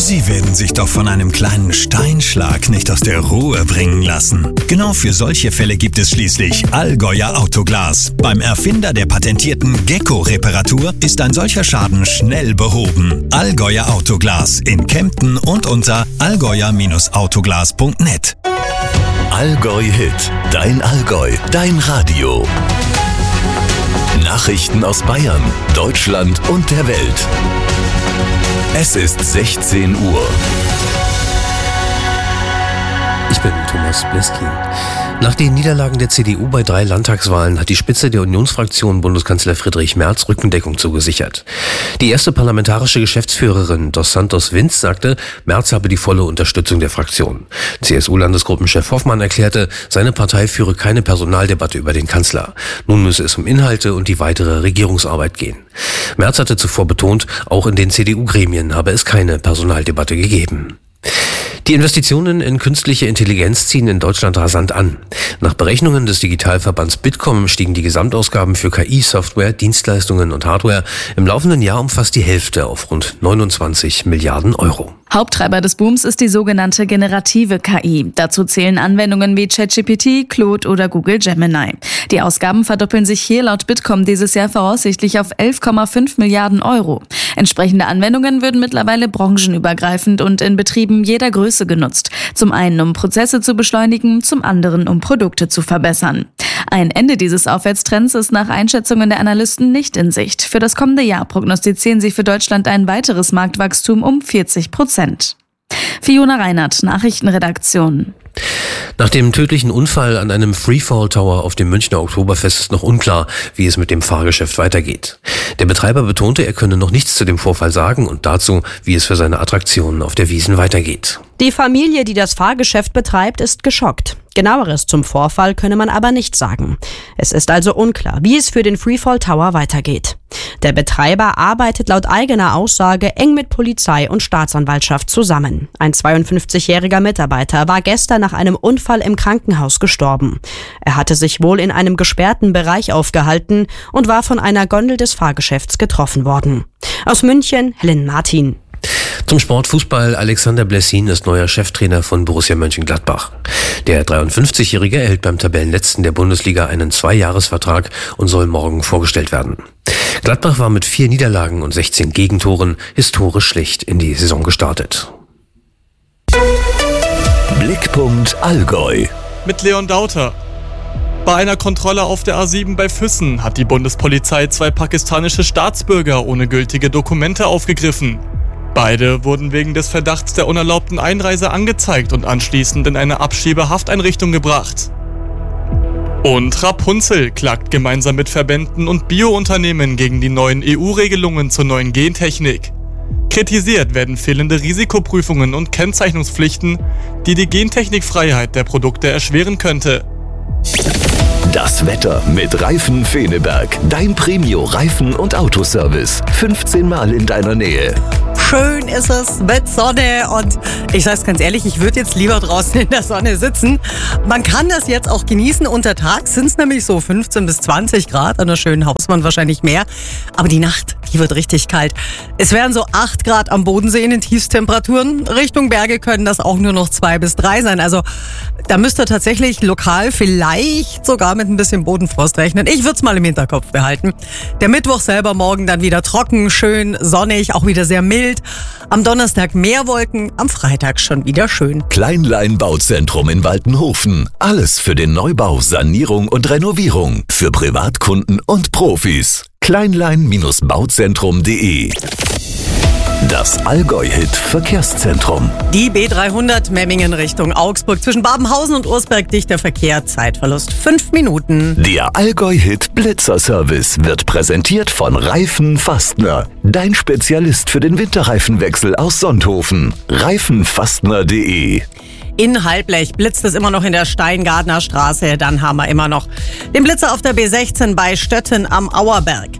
Sie werden sich doch von einem kleinen Steinschlag nicht aus der Ruhe bringen lassen. Genau für solche Fälle gibt es schließlich Allgäuer Autoglas. Beim Erfinder der patentierten Gecko-Reparatur ist ein solcher Schaden schnell behoben. Allgäuer Autoglas in Kempten und unter allgäuer-autoglas.net. Allgäu Hit, dein Allgäu, dein Radio. Nachrichten aus Bayern, Deutschland und der Welt. Es ist 16 Uhr. Ich bin Thomas Bleskin. Nach den Niederlagen der CDU bei 3 Landtagswahlen hat die Spitze der Unionsfraktion Bundeskanzler Friedrich Merz Rückendeckung zugesichert. Die erste parlamentarische Geschäftsführerin Dos Santos Vinz sagte, Merz habe die volle Unterstützung der Fraktion. CSU-Landesgruppenchef Hoffmann erklärte, seine Partei führe keine Personaldebatte über den Kanzler. Nun müsse es um Inhalte und die weitere Regierungsarbeit gehen. Merz hatte zuvor betont, auch in den CDU-Gremien habe es keine Personaldebatte gegeben. Die Investitionen in künstliche Intelligenz ziehen in Deutschland rasant an. Nach Berechnungen des Digitalverbands Bitkom stiegen die Gesamtausgaben für KI-Software, Dienstleistungen und Hardware im laufenden Jahr um fast die Hälfte auf rund 29 Milliarden Euro. Haupttreiber des Booms ist die sogenannte generative KI. Dazu zählen Anwendungen wie ChatGPT, Claude oder Google Gemini. Die Ausgaben verdoppeln sich hier laut Bitkom dieses Jahr voraussichtlich auf 11,5 Milliarden Euro. Entsprechende Anwendungen würden mittlerweile branchenübergreifend und in Betrieben jeder Größe genutzt. Zum einen, um Prozesse zu beschleunigen, zum anderen, um Produkte zu verbessern. Ein Ende dieses Aufwärtstrends ist nach Einschätzungen der Analysten nicht in Sicht. Für das kommende Jahr prognostizieren sie für Deutschland ein weiteres Marktwachstum um 40%. Fiona Reinhardt, Nachrichtenredaktion. Nach dem tödlichen Unfall an einem Freefall Tower auf dem Münchner Oktoberfest ist noch unklar, wie es mit dem Fahrgeschäft weitergeht. Der Betreiber betonte, er könne noch nichts zu dem Vorfall sagen und dazu, wie es für seine Attraktionen auf der Wiesn weitergeht. Die Familie, die das Fahrgeschäft betreibt, ist geschockt. Genaueres zum Vorfall könne man aber nicht sagen. Es ist also unklar, wie es für den Freefall Tower weitergeht. Der Betreiber arbeitet laut eigener Aussage eng mit Polizei und Staatsanwaltschaft zusammen. Ein 52-jähriger Mitarbeiter war gestern nach einem Unfall im Krankenhaus gestorben. Er hatte sich wohl in einem gesperrten Bereich aufgehalten und war von einer Gondel des Fahrgeschäfts getroffen worden. Aus München, Helen Martin. Zum Sport Fußball. Alexander Blessin ist neuer Cheftrainer von Borussia Mönchengladbach. Der 53-Jährige erhält beim Tabellenletzten der Bundesliga einen 2-Jahres-Vertrag und soll morgen vorgestellt werden. Gladbach war mit 4 Niederlagen und 16 Gegentoren historisch schlecht in die Saison gestartet. Blickpunkt Allgäu. Mit Leon Dauter. Bei einer Kontrolle auf der A7 bei Füssen hat die Bundespolizei 2 pakistanische Staatsbürger ohne gültige Dokumente aufgegriffen. Beide wurden wegen des Verdachts der unerlaubten Einreise angezeigt und anschließend in eine Abschiebehafteinrichtung gebracht. Und Rapunzel klagt gemeinsam mit Verbänden und Biounternehmen gegen die neuen EU-Regelungen zur neuen Gentechnik. Kritisiert werden fehlende Risikoprüfungen und Kennzeichnungspflichten, die die Gentechnikfreiheit der Produkte erschweren könnte. Das Wetter mit Reifen Feneberg. Dein Premio-Reifen- und Autoservice. 15 Mal in deiner Nähe. Schön ist es mit Sonne und ich sag's ganz ehrlich, ich würde jetzt lieber draußen in der Sonne sitzen. Man kann das jetzt auch genießen. Untertags sind es nämlich so 15 bis 20 Grad, an der schönen Hausmann wahrscheinlich mehr. Aber die Nacht, die wird richtig kalt. Es wären so 8 Grad am Bodensee in den Tiefstemperaturen. Richtung Berge können das auch nur noch 2 bis 3 sein. Also da müsst ihr tatsächlich lokal vielleicht sogar mit ein bisschen Bodenfrost rechnen. Ich würde es mal im Hinterkopf behalten. Der Mittwoch selber morgen dann wieder trocken, schön, sonnig, auch wieder sehr mild. Am Donnerstag mehr Wolken, am Freitag schon wieder schön. Kleinlein Bauzentrum in Waltenhofen. Alles für den Neubau, Sanierung und Renovierung. Für Privatkunden und Profis. Kleinlein-bauzentrum.de. Das Allgäu-Hit Verkehrszentrum. Die B300 Memmingen Richtung Augsburg. Zwischen Babenhausen und Ursberg dichter Verkehr. Zeitverlust 5 Minuten. Der Allgäu-Hit Blitzerservice wird präsentiert von Reifen Fastner. Dein Spezialist für den Winterreifenwechsel aus Sonthofen. Reifenfastner.de. In Halblech blitzt es immer noch in der Steingartner Straße. Dann haben wir immer noch den Blitzer auf der B16 bei Stötten am Auerberg.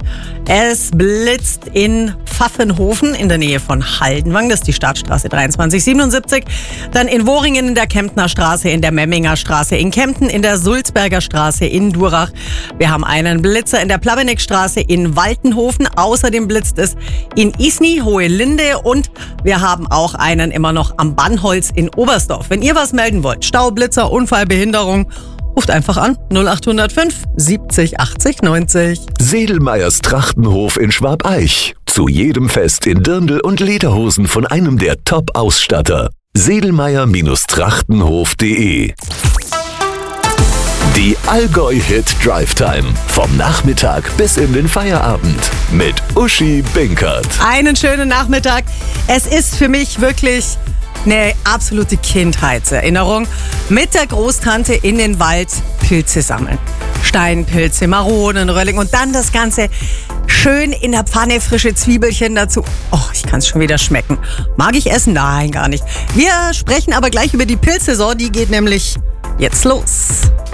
Es blitzt in Pfaffenhofen in der Nähe von Haldenwang, das ist die Stadtstraße 2377. Dann in Woringen in der Kemptner Straße, in der Memminger Straße, in Kempten in der Sulzberger Straße, in Durach. Wir haben einen Blitzer in der Plaveneckstraße in Waltenhofen. Außerdem blitzt es in Isny, Hohe Linde, und wir haben auch einen immer noch am Bannholz in Oberstdorf. Wenn ihr was melden wollt, Stau, Blitzer, Unfall, Behinderung, ruft einfach an 0805 70 80 90. Sedelmeyers Trachtenhof in Schwabeich. Zu jedem Fest in Dirndl und Lederhosen von einem der Top-Ausstatter. Sedelmeyer-Trachtenhof.de. Die Allgäu-Hit Drive Time. Vom Nachmittag bis in den Feierabend. Mit Uschi Binkert. Einen schönen Nachmittag. Es ist für mich wirklich eine absolute Kindheitserinnerung. Mit der Großtante in den Wald Pilze sammeln. Steinpilze, Maronen, Rölling und dann das Ganze schön in der Pfanne, frische Zwiebelchen dazu. Oh, ich kann es schon wieder schmecken. Mag ich essen? Nein, gar nicht. Wir sprechen aber gleich über die Pilzsaison. Die geht nämlich jetzt los.